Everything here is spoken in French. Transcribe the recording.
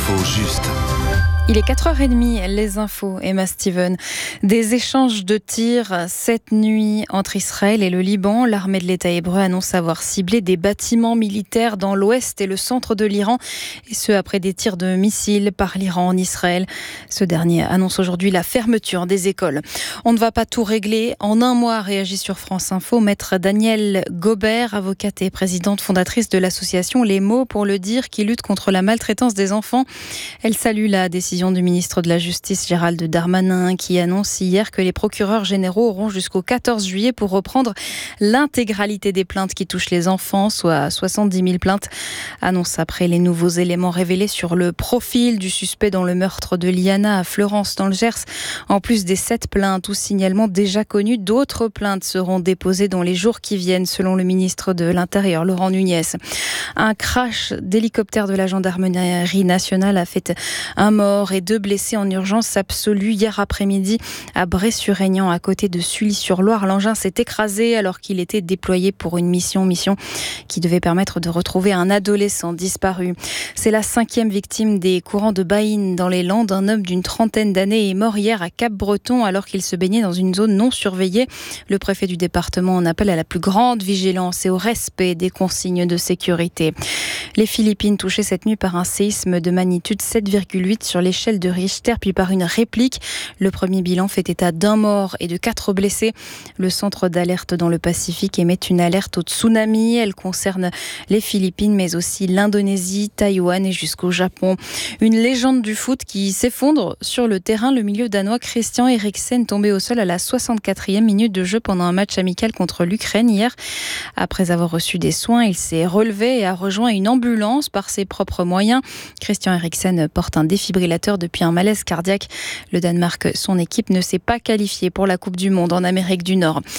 L'info juste. Il est 4h30, les infos, Emma Steven. Des échanges de tirs cette nuit entre Israël et le Liban. L'armée de l'État hébreu annonce avoir ciblé des bâtiments militaires dans l'ouest et le centre de l'Iran, et ce après des tirs de missiles par l'Iran en Israël. Ce dernier annonce aujourd'hui la fermeture des écoles. On ne va pas tout régler en un mois, réagit sur France Info maître Danielle Gobert, avocate et présidente fondatrice de l'association Les Mots pour le dire, qui lutte contre la maltraitance des enfants. Elle salue la décision du ministre de la Justice Gérald Darmanin, qui annonce hier que les procureurs généraux auront jusqu'au 14 juillet pour reprendre l'intégralité des plaintes qui touchent les enfants, soit 70 000 plaintes. Annonce après les nouveaux éléments révélés sur le profil du suspect dans le meurtre de Liana à Fleurance dans le Gers. En plus des 7 plaintes ou signalements déjà connus, d'autres plaintes seront déposées dans les jours qui viennent, selon le ministre de l'Intérieur, Laurent Nunez. Un crash d'hélicoptère de la gendarmerie nationale a fait un mort et 2 blessés en urgence absolue hier après-midi à Bray-sur-Aignan, à côté de Sully-sur-Loire. L'engin s'est écrasé alors qu'il était déployé pour une mission qui devait permettre de retrouver un adolescent disparu. C'est la 5e victime des courants de Baïne dans les Landes. Un homme d'une trentaine d'années est mort hier à Cap-Breton alors qu'il se baignait dans une zone non surveillée. Le préfet du département en appelle à la plus grande vigilance et au respect des consignes de sécurité. Les Philippines touchées cette nuit par un séisme de magnitude 7,8 sur l'échelle de Richter, puis par une réplique. Le premier bilan fait état d'un mort et de 4 blessés. Le centre d'alerte dans le Pacifique émet une alerte au tsunami. Elle concerne les Philippines, mais aussi l'Indonésie, Taïwan et jusqu'au Japon. Une légende du foot qui s'effondre sur le terrain. Le milieu danois Christian Eriksen tombé au sol à la 64e minute de jeu pendant un match amical contre l'Ukraine hier. Après avoir reçu des soins, il s'est relevé et a rejoint une ambulance par ses propres moyens. Christian Eriksen porte un défibrillateur depuis un malaise cardiaque. Le Danemark, son équipe, ne s'est pas qualifiée pour la Coupe du Monde en Amérique du Nord.